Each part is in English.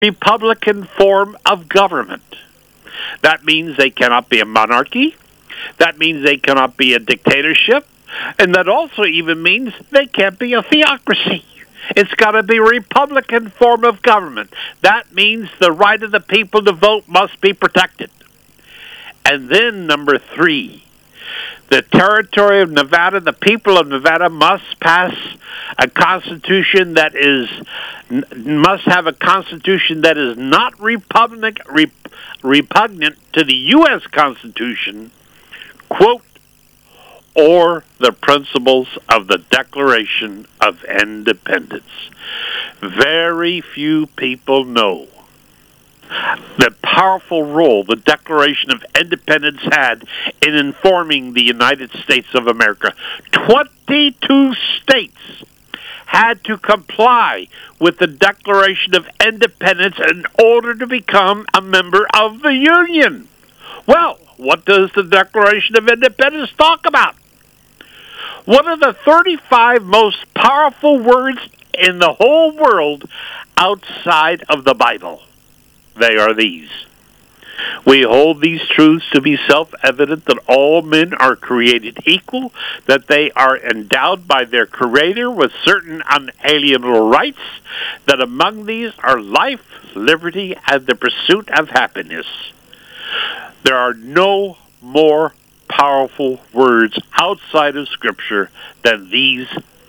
Republican form of government. That means they cannot be a monarchy. That means they cannot be a dictatorship. And that also even means they can't be a theocracy. It's got to be a Republican form of government. That means the right of the people to vote must be protected. And then number 3, the territory of Nevada, the people of Nevada must pass a constitution that must have a constitution that is not repugnant to the U.S. Constitution, quote, or the principles of the Declaration of Independence. Very few people know the powerful role the Declaration of Independence had in informing the United States of America. 22 states had to comply with the Declaration of Independence in order to become a member of the Union. Well, what does the Declaration of Independence talk about? One of the 35 most powerful words in the whole world outside of the Bible. They are these. We hold these truths to be self-evident that all men are created equal, that they are endowed by their Creator with certain unalienable rights, that among these are life, liberty, and the pursuit of happiness. There are no more powerful words outside of Scripture than these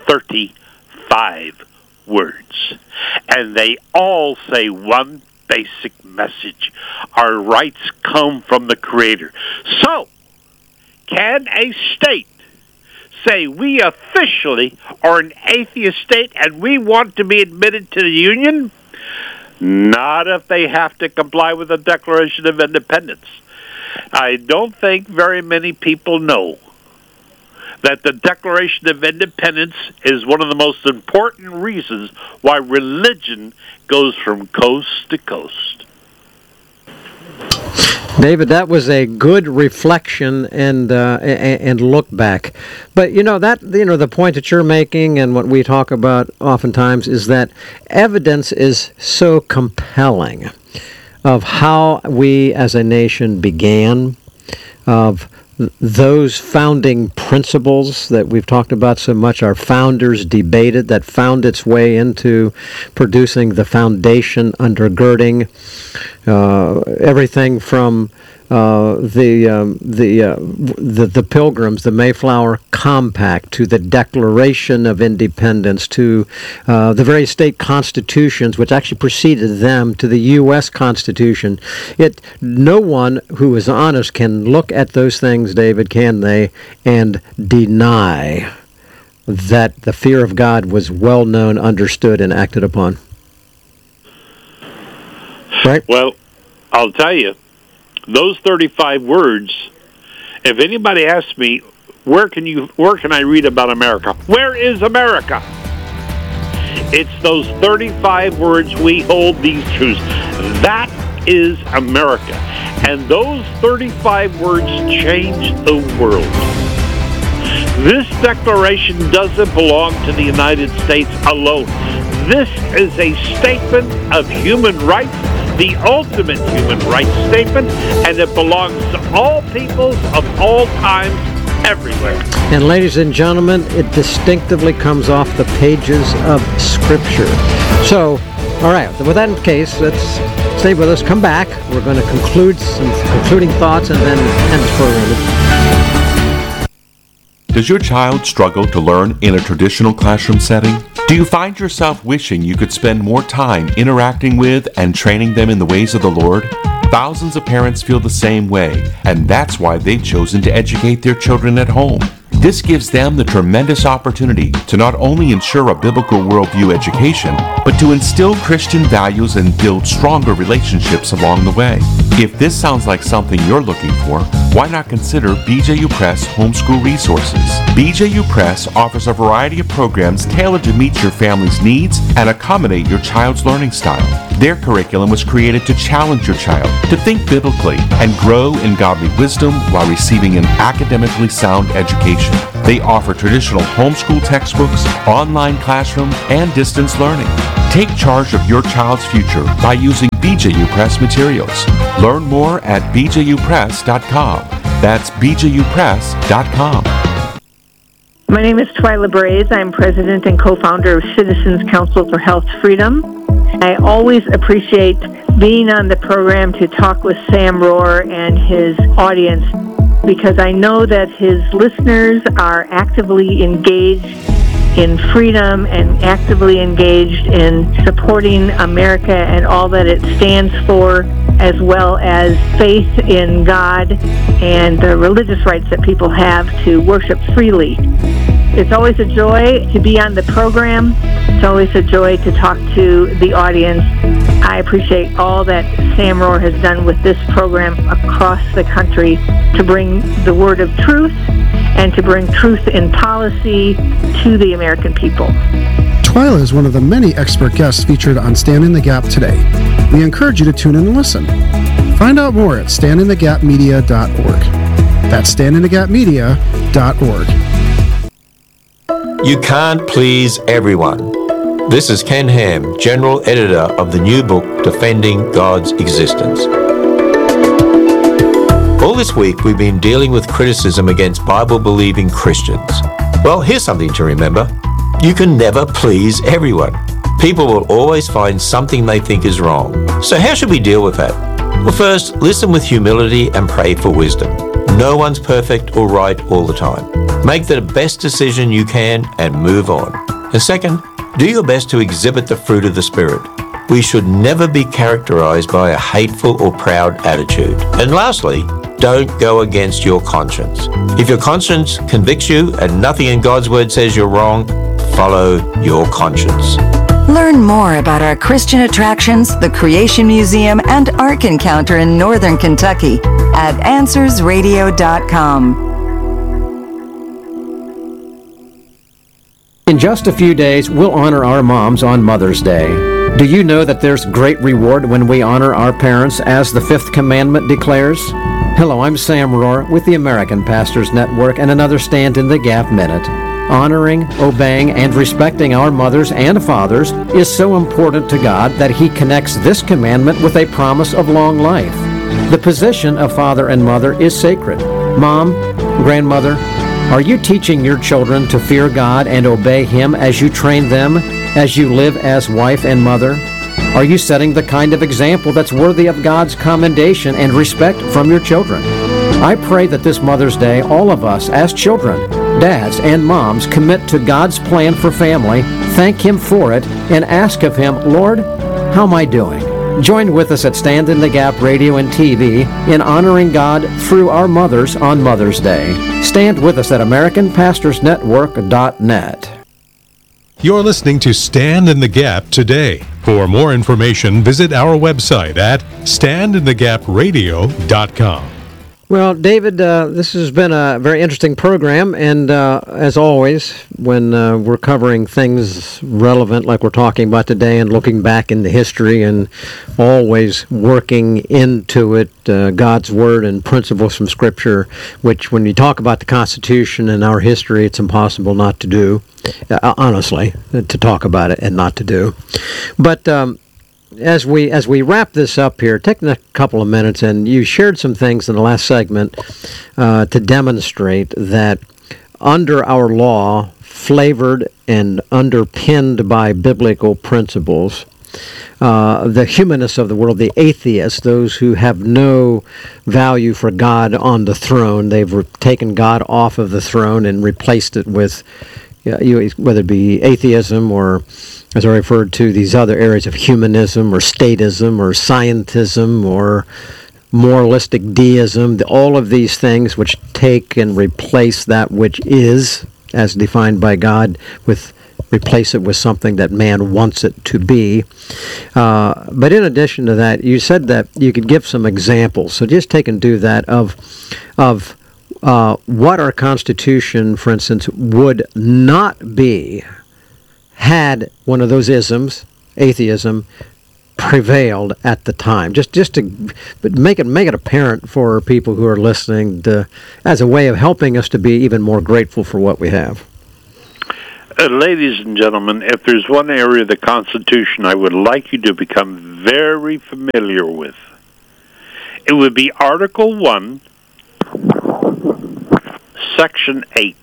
35 words. And they all say one basic message. Our rights come from the Creator. So, can a state say we officially are an atheist state and we want to be admitted to the Union? Not if they have to comply with the Declaration of Independence. I don't think very many people know that the Declaration of Independence is one of the most important reasons why religion goes from coast to coast. David, that was a good reflection and look back. But the point that you're making and what we talk about oftentimes is that evidence is so compelling of how we as a nation began, of those founding principles that we've talked about so much, our founders debated, that found its way into producing the foundation undergirding everything from the Pilgrims, the Mayflower Compact, to the Declaration of Independence, to the very state constitutions, which actually preceded them, to the U.S. Constitution. No one who is honest can look at those things, David, can they, and deny that the fear of God was well known, understood, and acted upon. Right? Well, I'll tell you, those 35 words, if anybody asks me, where can I read about America? Where is America? It's those 35 words we hold these truths. That is America. And those 35 words change the world. This declaration doesn't belong to the United States alone. This is a statement of human rights, the ultimate human rights statement, and it belongs to all peoples of all times, everywhere. And ladies and gentlemen, it distinctively comes off the pages of Scripture. So, all right, with that in case, let's stay with us. Come back. We're going to conclude some concluding thoughts and then end this program. Does your child struggle to learn in a traditional classroom setting? Do you find yourself wishing you could spend more time interacting with and training them in the ways of the Lord? Thousands of parents feel the same way, and that's why they've chosen to educate their children at home. This gives them the tremendous opportunity to not only ensure a biblical worldview education, but to instill Christian values and build stronger relationships along the way. If this sounds like something you're looking for, why not consider BJU Press Homeschool Resources? BJU Press offers a variety of programs tailored to meet your family's needs and accommodate your child's learning style. Their curriculum was created to challenge your child to think biblically and grow in godly wisdom while receiving an academically sound education. They offer traditional homeschool textbooks, online classroom, and distance learning. Take charge of your child's future by using BJU Press materials. Learn more at bjupress.com. That's bjupress.com. My name is Twyla Braze. I'm president and co-founder of Citizens Council for Health Freedom. I always appreciate being on the program to talk with Sam Rohr and his audience because I know that his listeners are actively engaged in freedom and actively engaged in supporting America and all that it stands for, as well as faith in God and the religious rights that people have to worship freely. It's always a joy to be on the program. It's always a joy to talk to the audience. I appreciate all that Sam Rohr has done with this program across the country to bring the word of truth and to bring truth in policy to the American people. Twyla is one of the many expert guests featured on Stand in the Gap today. We encourage you to tune in and listen. Find out more at standinthegapmedia.org. That's standinthegapmedia.org. You can't please everyone. This is Ken Ham, General Editor of the new book, Defending God's Existence. All this week, we've been dealing with criticism against Bible-believing Christians. Well, here's something to remember. You can never please everyone. People will always find something they think is wrong. So how should we deal with that? Well, first, listen with humility and pray for wisdom. No one's perfect or right all the time. Make the best decision you can and move on. And second, do your best to exhibit the fruit of the Spirit. We should never be characterized by a hateful or proud attitude. And lastly, don't go against your conscience. If your conscience convicts you and nothing in God's Word says you're wrong, follow your conscience. Learn more about our Christian attractions, the Creation Museum, and Ark Encounter in Northern Kentucky at AnswersRadio.com. In just a few days, we'll honor our moms on Mother's Day. Do you know that there's great reward when we honor our parents, as the fifth commandment declares? Hello, I'm Sam Rohr with the American Pastors Network and another Stand in the Gap Minute. Honoring, obeying, and respecting our mothers and fathers is so important to God that He connects this commandment with a promise of long life. The position of father and mother is sacred. Mom, grandmother, are you teaching your children to fear God and obey Him as you train them, as you live as wife and mother? Are you setting the kind of example that's worthy of God's commendation and respect from your children? I pray that this Mother's Day, all of us as children, dads and moms, commit to God's plan for family, thank Him for it, and ask of Him, Lord, how am I doing? Join with us at Stand in the Gap Radio and TV in honoring God through our mothers on Mother's Day. Stand with us at AmericanPastorsNetwork.net. You're listening to Stand in the Gap today. For more information, visit our website at standinthegapradio.com. Well, David, this has been a very interesting program, and as always, when we're covering things relevant like we're talking about today and looking back into history and always working into it God's Word and principles from Scripture, which when you talk about the Constitution and our history, it's impossible not to do, honestly, to talk about it and not to do. But as we wrap this up here, take a couple of minutes, and you shared some things in the last segment to demonstrate that under our law, flavored and underpinned by biblical principles, the humanists of the world, the atheists, those who have no value for God on the throne, they've taken God off of the throne and replaced it with, whether it be atheism or, as I referred to, these other areas of humanism or statism or scientism or moralistic deism, all of these things which take and replace that which is, as defined by God, with replace it with something that man wants it to be. But in addition to that, you said that you could give some examples. So just take and do that of what our Constitution, for instance, would not be had one of those isms, atheism, prevailed at the time. Just to make it apparent for people who are listening, as a way of helping us to be even more grateful for what we have. Ladies and gentlemen, if there's one area of the Constitution I would like you to become very familiar with, it would be Article 1, Section 8.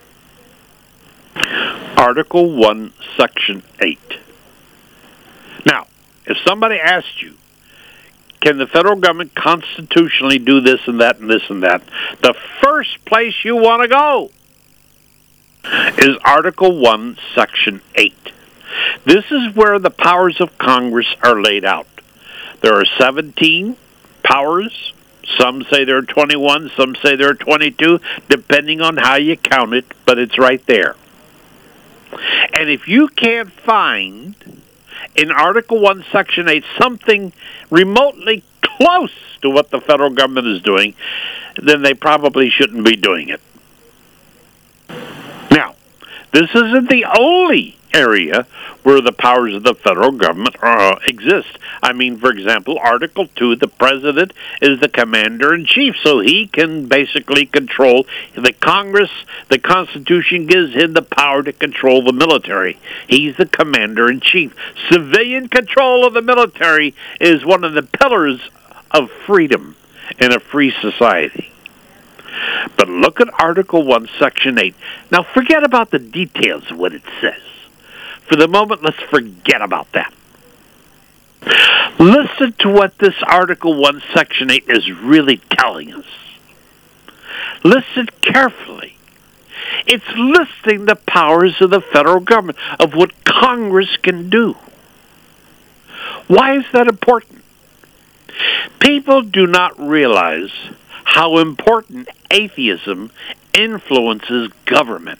Article 1, Section 8. Now, if somebody asked you, can the federal government constitutionally do this and that and this and that, the first place you want to go is Article 1, Section 8. This is where the powers of Congress are laid out. There are 17 powers. Some say there are 21, some say there are 22, depending on how you count it, but it's right there. And if you can't find in Article 1, Section 8 something remotely close to what the federal government is doing, then they probably shouldn't be doing it. Now, this isn't the only area where the powers of the federal government exist. I mean, for example, Article 2, the president is the commander-in-chief, so he can basically control the Congress. The Constitution gives him the power to control the military. He's the commander-in-chief. Civilian control of the military is one of the pillars of freedom in a free society. But look at Article 1, Section 8. Now, forget about the details of what it says. For the moment, let's forget about that. Listen to what this Article 1, Section 8 is really telling us. Listen carefully. It's listing the powers of the federal government, of what Congress can do. Why is that important? People do not realize how important atheism influences government.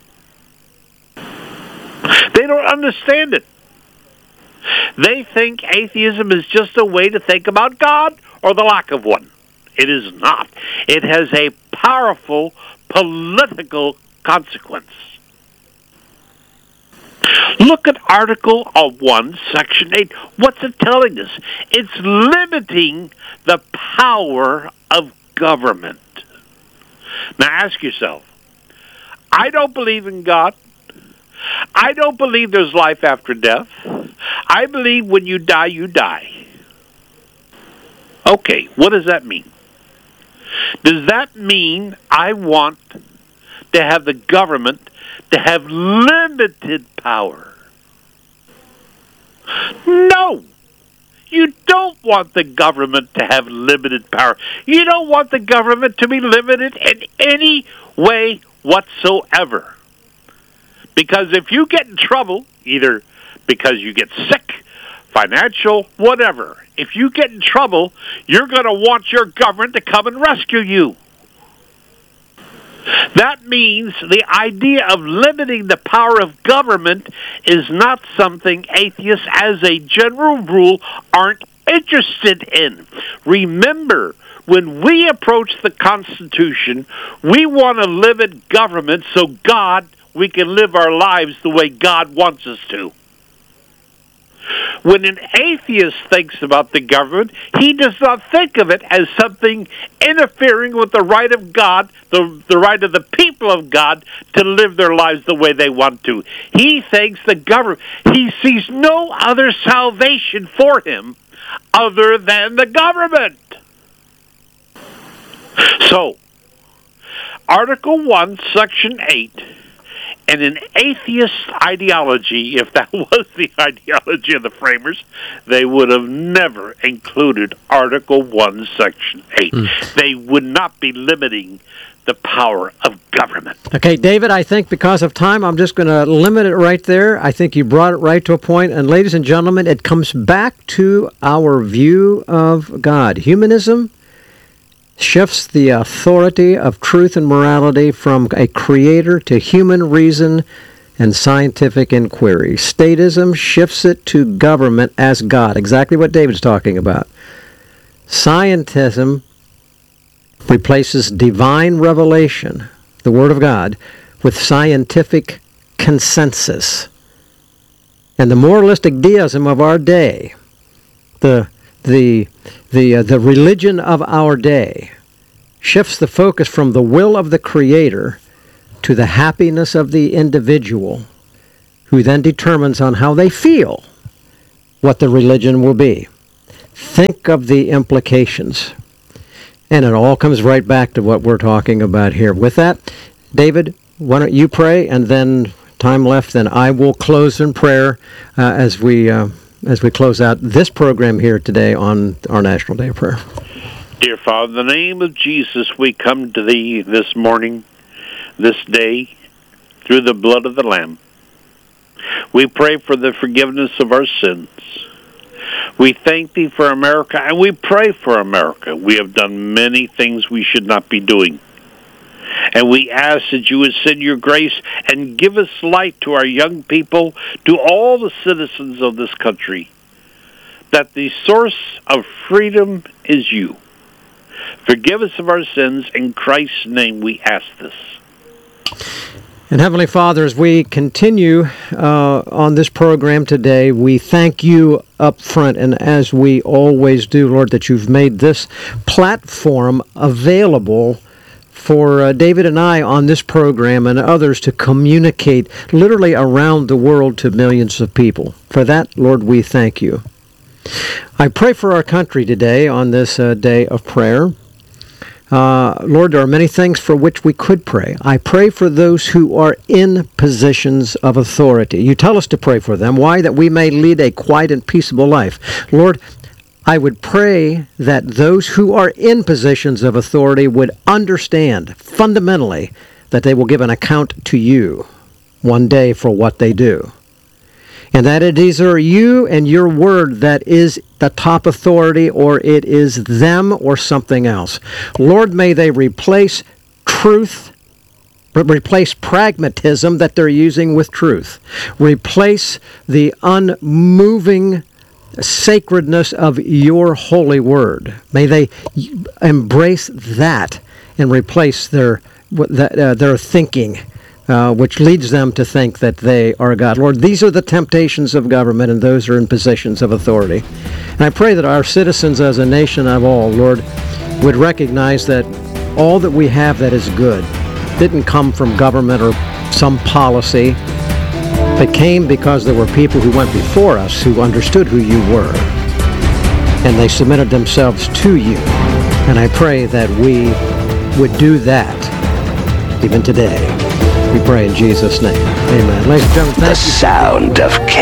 They don't understand it. They think atheism is just a way to think about God or the lack of one. It is not. It has a powerful political consequence. Look at Article 1, Section 8. What's it telling us? It's limiting the power of government. Now ask yourself, I don't believe in God. I don't believe there's life after death. I believe when you die, you die. Okay, what does that mean? Does that mean I want to have the government to have limited power? No. You don't want the government to have limited power. You don't want the government to be limited in any way whatsoever. Because if you get in trouble, either because you get sick, financial, whatever, if you get in trouble, you're going to want your government to come and rescue you. That means the idea of limiting the power of government is not something atheists, as a general rule, aren't interested in. Remember, when we approach the Constitution, we want to limit government so we can live our lives the way God wants us to. When an atheist thinks about the government, he does not think of it as something interfering with the right of God, the right of the people of God to live their lives the way they want to. He thinks the government, he sees no other salvation for him other than the government. So, Article 1, Section 8, and an atheist ideology, if that was the ideology of the framers, they would have never included Article 1, Section 8. They would not be limiting the power of government. Okay, David, I think because of time, I'm just going to limit it right there. I think you brought it right to a point. And ladies and gentlemen, it comes back to our view of God. Humanism shifts the authority of truth and morality from a creator to human reason and scientific inquiry. Statism shifts it to government as God, exactly what David's talking about. Scientism replaces divine revelation, the Word of God, with scientific consensus. And the moralistic deism of our day, the religion of our day, shifts the focus from the will of the Creator to the happiness of the individual, who then determines on how they feel what the religion will be. Think of the implications. And it all comes right back to what we're talking about here. With that, David, why don't you pray, and then time left, then I will close in prayer as we close out this program here today on our National Day of Prayer. Dear Father, in the name of Jesus, we come to Thee this morning, this day, through the blood of the Lamb. We pray for the forgiveness of our sins. We thank Thee for America, and we pray for America. We have done many things we should not be doing. And we ask that You would send Your grace and give us light to our young people, to all the citizens of this country, that the source of freedom is You. Forgive us of our sins. In Christ's name we ask this. And Heavenly Father, as we continue on this program today, we thank You up front, and as we always do, Lord, that You've made this platform available for David and I on this program and others to communicate literally around the world to millions of people. For that, Lord, we thank You. I pray for our country today on this day of prayer. Lord, there are many things for which we could pray. I pray for those who are in positions of authority. You tell us to pray for them. Why? That we may lead a quiet and peaceable life. Lord, I would pray that those who are in positions of authority would understand fundamentally that they will give an account to You one day for what they do. And that it is either You and Your Word that is the top authority, or it is them or something else. Lord, may they replace truth, replace pragmatism that they're using with truth. Replace the unmoving sacredness of Your holy Word. May they embrace that and replace their thinking, which leads them to think that they are God. Lord, these are the temptations of government, and those are in positions of authority. And I pray that our citizens as a nation of all, Lord, would recognize that all that we have that is good didn't come from government or some policy, but came because there were people who went before us who understood who You were, and they submitted themselves to You. And I pray that we would do that even today. We pray in Jesus' name. Amen. Ladies and gentlemen, thank you. The sound of